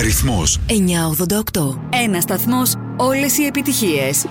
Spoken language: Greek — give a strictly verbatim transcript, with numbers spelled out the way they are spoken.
Ρυθμός εννιακόσια ογδόντα οκτώ. Ένα σταθμός, όλες οι επιτυχίες.